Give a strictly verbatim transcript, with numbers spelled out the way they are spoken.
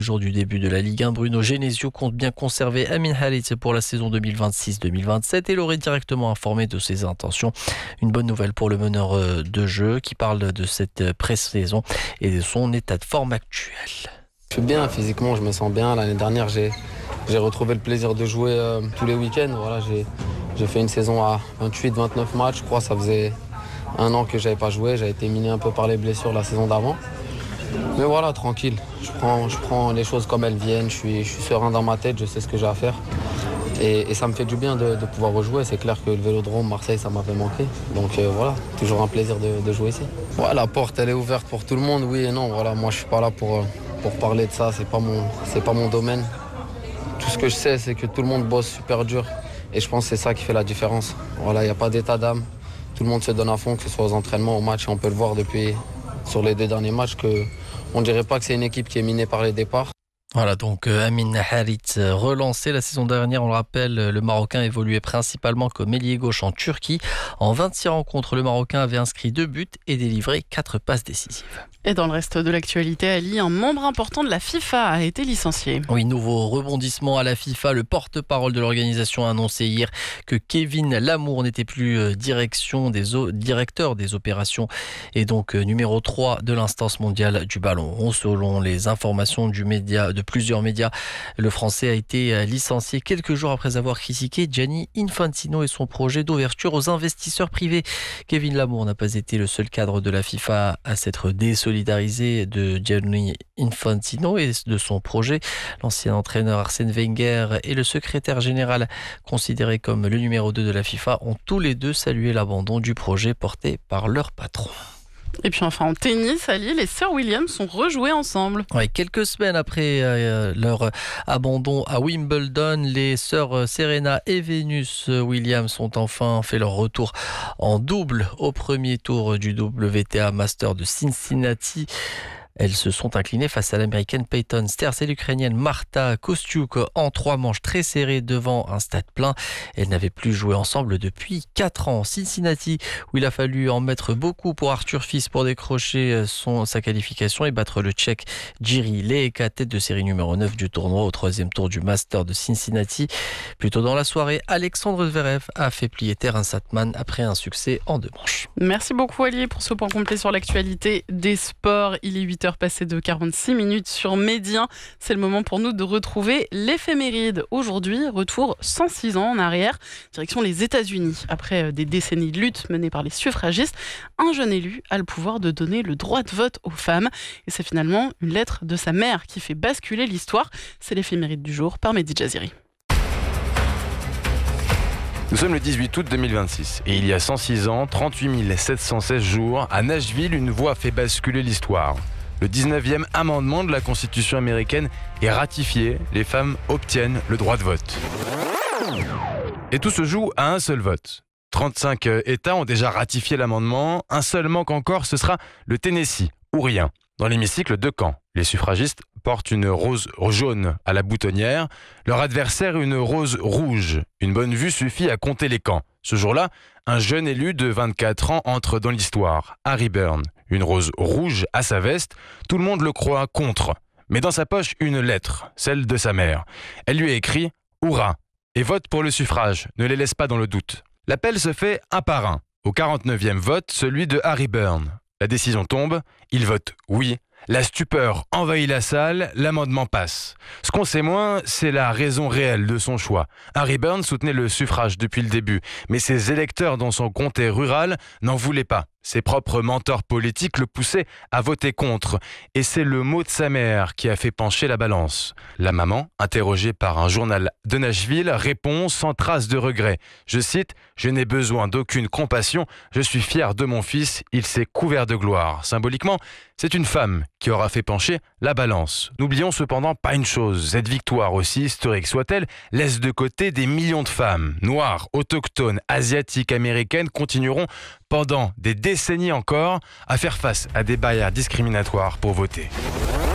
Jour du début de la Ligue un, Bruno Genesio compte bien conserver Amin Halit pour la saison deux mille vingt-six deux mille vingt-sept et l'aurait directement informé de ses intentions. Une bonne nouvelle pour le meneur de jeu qui parle de cette pré-saison et de son état de forme actuel. Je suis bien physiquement, je me sens bien. L'année dernière, j'ai, j'ai retrouvé le plaisir de jouer euh, tous les week-ends. Voilà, j'ai, j'ai fait une saison à vingt-huit vingt-neuf matchs. Je crois ça faisait un an que je n'avais pas joué. J'ai été miné un peu par les blessures la saison d'avant. Mais voilà, tranquille. Je prends, je prends les choses comme elles viennent. Je suis, je suis serein dans ma tête, je sais ce que j'ai à faire. Et, et ça me fait du bien de, de pouvoir rejouer. C'est clair que le Vélodrome, Marseille, ça m'avait manqué. Donc euh, voilà, toujours un plaisir de, de jouer ici. Ouais, la porte, elle est ouverte pour tout le monde, oui et non. Voilà, moi, je suis pas là pour, pour parler de ça. C'est pas mon, c'est pas mon domaine. Tout ce que je sais, c'est que tout le monde bosse super dur. Et je pense que c'est ça qui fait la différence. Voilà, il n'y a pas d'état d'âme. Tout le monde se donne à fond, que ce soit aux entraînements, aux matchs. On peut le voir depuis sur les deux derniers matchs que on ne dirait pas que c'est une équipe qui est minée par les départs. Voilà donc euh, Amin Halit relancé la saison dernière, on le rappelle, le Marocain évoluait principalement comme ailier gauche en Turquie. En vingt-six rencontres, le Marocain avait inscrit deux buts et délivré quatre passes décisives. Et dans le reste de l'actualité, Ali, un membre important de la FIFA a été licencié. Oui, nouveau rebondissement à la FIFA. Le porte-parole de l'organisation a annoncé hier que Kevin Lamour n'était plus direction des o- directeur des opérations et donc numéro trois de l'instance mondiale du ballon rond. Selon les informations du média, de plusieurs médias, le Français a été licencié quelques jours après avoir critiqué Gianni Infantino et son projet d'ouverture aux investisseurs privés. Kevin Lamour n'a pas été le seul cadre de la FIFA à s'être désolidarisé de Gianni Infantino et de son projet. L'ancien entraîneur Arsène Wenger et le secrétaire général, considéré comme le numéro deux de la FIFA, ont tous les deux salué l'abandon du projet porté par leur patron. Et puis enfin en tennis, Ali, les sœurs Williams sont rejouées ensemble. Ouais, quelques semaines après euh, leur abandon à Wimbledon, les sœurs Serena et Venus Williams ont enfin fait leur retour en double au premier tour du W T A Master de Cincinnati. Elles se sont inclinées face à l'américaine Peyton Sters et l'ukrainienne Marta Kostyuk en trois manches très serrées devant un stade plein. Elles n'avaient plus joué ensemble depuis quatre ans. Cincinnati, où il a fallu en mettre beaucoup pour Arthur Fils pour décrocher son, sa qualification et battre le Tchèque Jiří Lehecka, tête de série numéro neuf du tournoi au troisième tour du Master de Cincinnati. Plus tôt dans la soirée, Alexandre Zverev a fait plier Terence Satman après un succès en deux manches. Merci beaucoup Ali pour ce point complet sur l'actualité des sports. Il est huit heures passées de quarante-six minutes sur Médien. C'est le moment pour nous de retrouver l'éphéméride. Aujourd'hui, retour cent six ans en arrière, direction les États-Unis. Après des décennies de lutte menées par les suffragistes, un jeune élu a le pouvoir de donner le droit de vote aux femmes. Et c'est finalement une lettre de sa mère qui fait basculer l'histoire. C'est l'éphéméride du jour par Mehdi Jaziri. Nous sommes le dix-huit août deux mille vingt-six et il y a cent six ans, trente-huit mille sept cent seize jours, à Nashville, une voix fait basculer l'histoire. Le dix-neuvième amendement de la Constitution américaine est ratifié, les femmes obtiennent le droit de vote. Et tout se joue à un seul vote. trente-cinq États ont déjà ratifié l'amendement, un seul manque encore, ce sera le Tennessee, ou rien. Dans l'hémicycle, deux camps. Les suffragistes portent une rose jaune à la boutonnière, leur adversaire une rose rouge. Une bonne vue suffit à compter les camps. Ce jour-là, un jeune élu de vingt-quatre ans entre dans l'histoire, Harry Byrne. Une rose rouge à sa veste, tout le monde le croit contre. Mais dans sa poche, une lettre, celle de sa mère. Elle lui a écrit « Hourra !» et vote pour le suffrage, ne les laisse pas dans le doute. L'appel se fait un par un. Au quarante-neuvième vote, celui de Harry Byrne. La décision tombe, il vote « oui ». La stupeur envahit la salle, l'amendement passe. Ce qu'on sait moins, c'est la raison réelle de son choix. Harry Byrne soutenait le suffrage depuis le début, mais ses électeurs dans son comté rural n'en voulaient pas. Ses propres mentors politiques le poussaient à voter contre. Et c'est le mot de sa mère qui a fait pencher la balance. La maman, interrogée par un journal de Nashville, répond sans trace de regret. Je cite « Je n'ai besoin d'aucune compassion, je suis fier de mon fils, il s'est couvert de gloire ». Symboliquement, c'est une femme qui aura fait pencher la balance. N'oublions cependant pas une chose, cette victoire, aussi historique soit-elle, laisse de côté des millions de femmes, noires, autochtones, asiatiques, américaines, continueront pendant des décennies encore à faire face à des barrières discriminatoires pour voter.